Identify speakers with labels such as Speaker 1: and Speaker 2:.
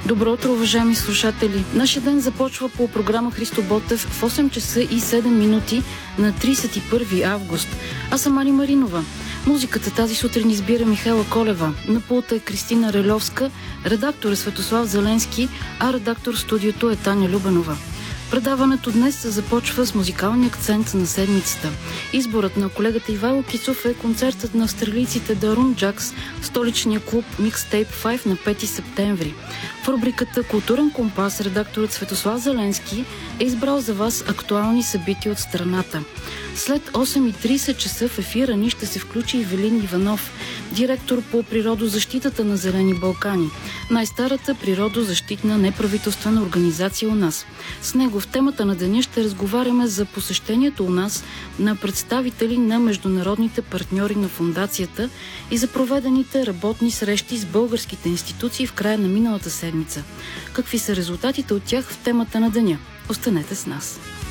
Speaker 1: Добро утро, уважаеми слушатели! Нашия ден започва по програма Христо Ботев в 8 часа и 7 минути на 31 август. Аз съм Ани Маринова. Музиката тази сутрин избира Михайла Колева. На пулта е Кристина Релевска, редактор е Светослав Зеленски, а редактор в студиото е Таня Любенова. Предаването днес започва с музикалния акцент на седмицата. Изборът на колегата Ивайло Кицов е концертът на австралийците The Runejacks в столичния клуб Mixtape 5 на 5 септември. В рубриката Културен компас редакторът Светослав Зеленски е избрал за вас актуални събития от страната. След 8:30 часа в ефира ни ще се включи Ивелин Иванов, директор по природозащитата на Зелени Балкани, най-старата природозащитна неправителствена организация у нас. С него в темата на деня ще разговаряме за посещението у нас на представители на международните партньори на фондацията и за проведените работни срещи с българските институции в края на миналата седмица. Какви са резултатите от тях в темата на деня? Останете с нас.